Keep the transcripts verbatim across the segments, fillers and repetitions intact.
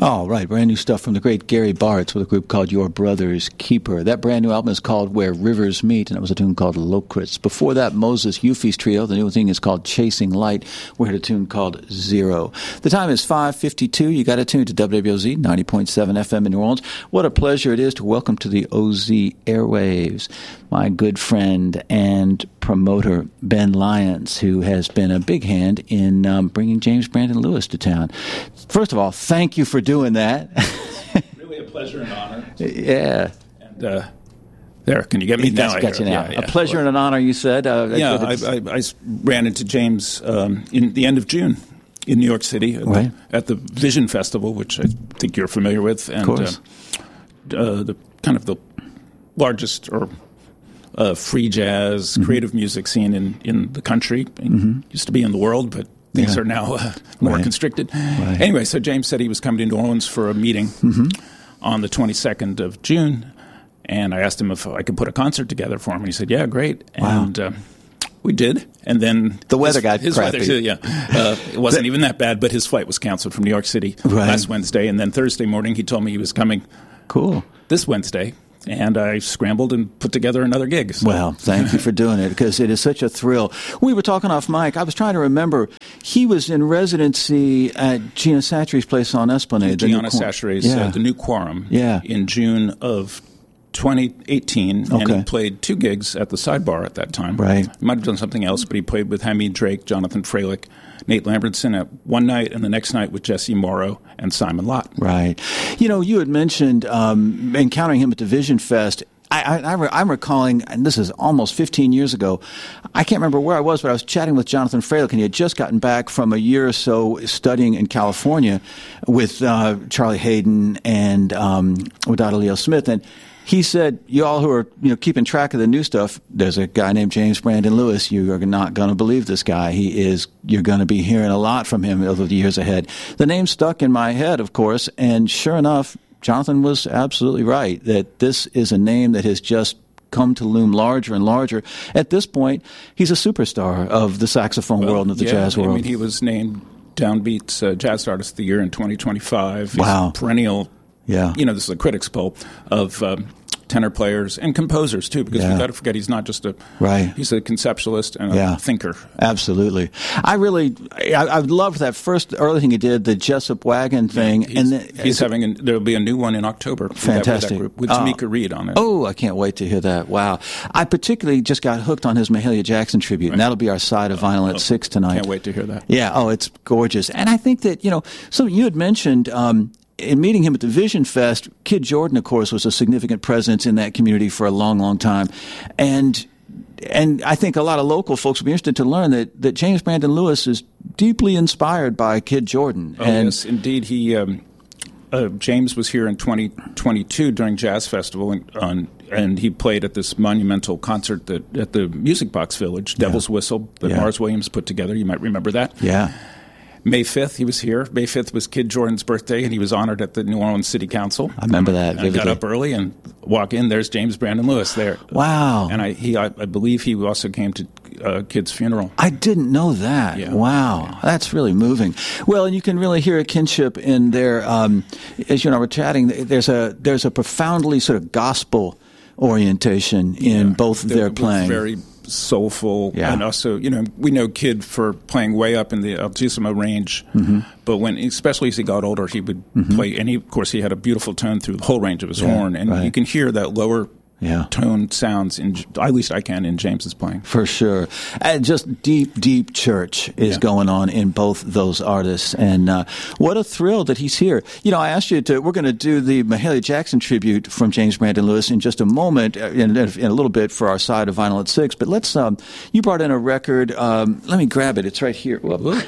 All right, brand new stuff from the great Gary Bartz with a group called Your Brother's Keeper. That brand new album is called Where Rivers Meet, and it was a tune called Locrits. Before that, Moses Euphy's Trio. The new thing is called Chasing Light. We heard a tune called Zero. The time is five fifty-two. You got a tune to W W O Z, ninety point seven F M in New Orleans. What a pleasure it is to welcome to the O Z airwaves my good friend and promoter, Ben Lyons, who has been a big hand in um, bringing James Brandon Lewis to town. First of all, thank you for doing that. Really a pleasure and honor. Yeah. And uh, there, can you get me That's now? got you now. Yeah, yeah. A pleasure well, and an honor, you said. Uh, yeah, I, I, I ran into James um, in the end of June in New York City at, right. the, at the Vision Festival, which I think you're familiar with. And, of course. Uh, uh, the kind of the largest or uh, free jazz, mm-hmm. creative music scene in, in the country. Mm-hmm. Used to be in the world, but things yeah. are now uh, more right. constricted. Right. Anyway, so James said he was coming to New Orleans for a meeting mm-hmm. on the twenty-second of June, and I asked him if I could put a concert together for him, and he said, yeah, great. Wow. And uh, we did, and then the weather his, got his crappy. Weather, yeah, uh, it wasn't even that bad, but his flight was canceled from New York City right. last Wednesday, and then Thursday morning he told me he was coming cool. this Wednesday. And I scrambled and put together another gig. So. Well, thank you for doing it, because it is such a thrill. We were talking off mic. I was trying to remember. He was in residency at Gina Sachery's place on Esplanade. Gianna Sachery's, yeah. uh, the New Quorum, yeah. in June of twenty eighteen. Okay. And he played two gigs at the Sidebar at that time. Right. He might have done something else, but he played with Hamid Drake, Jonathan Freilich, Nate Lambertson at one night, and the next night with Jesse Morrow and Simon Lott. Right. You know, you had mentioned um, encountering him at the Vision Fest. I, I, I'm recalling, and this is almost fifteen years ago, I can't remember where I was, but I was chatting with Jonathan Freilich, and he had just gotten back from a year or so studying in California with uh, Charlie Hayden and um, with Leo Smith, and he said, you all who are you know keeping track of the new stuff, there's a guy named James Brandon Lewis. You are not going to believe this guy. He is. You're going to be hearing a lot from him over the years ahead. The name stuck in my head, of course, and sure enough, Jonathan was absolutely right that this is a name that has just come to loom larger and larger. At this point, he's a superstar of the saxophone well, world and of the yeah, jazz world. I mean, he was named Downbeat's uh, Jazz Artist of the Year in twenty twenty-five. He's wow. a perennial, yeah. you know, this is a critics poll of um, tenor players and composers, too, because yeah. we've got to forget he's not just a right. he's a conceptualist and a yeah. thinker. Absolutely. I really, I, I loved that first early thing he did, the Jessup Wagon thing. Yeah, he's and then, he's having, a, there'll be a new one in October. With fantastic. That, with, that group, with oh. Tamika Reed on it. Oh, I can't wait to hear that. Wow. I particularly just got hooked on his Mahalia Jackson tribute, right. and that'll be our side of vinyl oh, at oh, six tonight. Can't wait to hear that. Yeah, oh, it's gorgeous. And I think that, you know, so you had mentioned, um, in meeting him at the Vision Fest, Kid Jordan, of course, was a significant presence in that community for a long, long time. And and I think a lot of local folks will be interested to learn that, that James Brandon Lewis is deeply inspired by Kid Jordan. Oh, and yes, indeed. He um, uh, James was here in twenty twenty-two during Jazz Festival, and, on, and he played at this monumental concert that, at the Music Box Village, Devil's yeah. Whistle, that yeah. Mars Williams put together. You might remember that. Yeah. May fifth, he was here. May fifth was Kid Jordan's birthday, and he was honored at the New Orleans City Council. I remember that vividly. I got up early and walk in. There's James Brandon Lewis there. Wow. And I, he, I, I believe he also came to uh, Kid's funeral. I didn't know that. Yeah. Wow. Yeah. That's really moving. Well, and you can really hear a kinship in there. Um, as you and I were chatting, there's a there's a profoundly sort of gospel orientation in yeah. both They're, their playing. Very soulful, yeah. and also, you know, we know Kid for playing way up in the Altissimo range, mm-hmm. but when, especially as he got older, he would mm-hmm. play, and he, of course, he had a beautiful tone through the whole range of his yeah, horn, and right. you can hear that lower yeah. tone sounds, in, at least I can, in James's playing. For sure. And just deep, deep church is yeah. going on in both those artists. And uh, what a thrill that he's here. You know, I asked you to, we're going to do the Mahalia Jackson tribute from James Brandon Lewis in just a moment, in, in a little bit for our side of Vinyl at six. But let's, um, you brought in a record. Um, let me grab it. It's right here.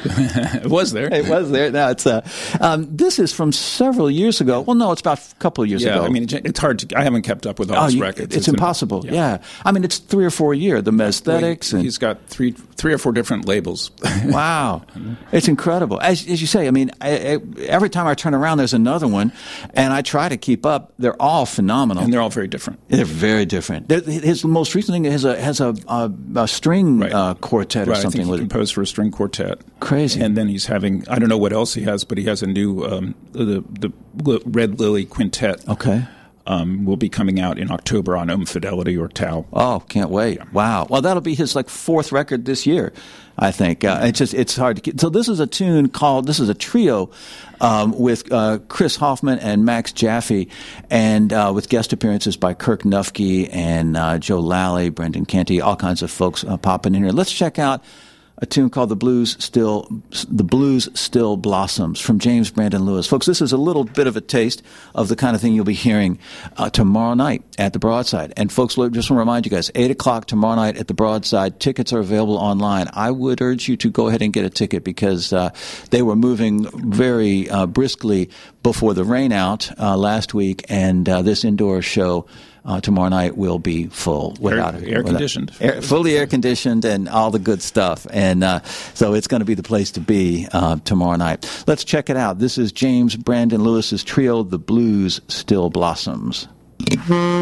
It was there. It was there. Now it's, uh, um, this is from several years ago. Well, no, it's about a couple of years yeah, ago. I mean, it's hard to, I haven't kept up with all oh, his you, records. it's, it's impossible. Yeah. yeah, I mean it's three or four a year. The Mesthetics, well, and he's got three, three or four different labels. Wow, it's incredible. As, as you say, I mean, I, I, every time I turn around, there's another one, and I try to keep up. They're all phenomenal, and they're all very different. They're very different. They're, his most recent thing has a has a, a, a string right. uh, quartet or right. something. I think he with composed for a string quartet. Crazy. And then he's having I don't know what else he has, but he has a new um, the the Red Lily Quintet. Okay. Um, will be coming out in October on Om Fidelity or Tao. Oh, can't wait! Yeah. Wow. Well, that'll be his like fourth record this year, I think. Uh, it's just it's hard to get. So this is a tune called. This is a trio um, with uh, Chris Hoffman and Max Jaffe, and uh, with guest appearances by Kirk Nufke and uh, Joe Lally, Brendan Canty, all kinds of folks uh, popping in here. Let's check out a tune called "The Blues Still, The Blues Still Blossoms" from James Brandon Lewis. Folks, this is a little bit of a taste of the kind of thing you'll be hearing uh, tomorrow night at the Broadside. And folks, just want to remind you guys, eight o'clock tomorrow night at the Broadside. Tickets are available online. I would urge you to go ahead and get a ticket because uh, they were moving very uh, briskly before the rain out uh, last week, and uh, this indoor show Uh, tomorrow night will be full, without air, air conditioned, air, fully air conditioned, and all the good stuff. And uh, so it's going to be the place to be uh, tomorrow night. Let's check it out. This is James Brandon Lewis's trio, "The Blues Still Blossoms."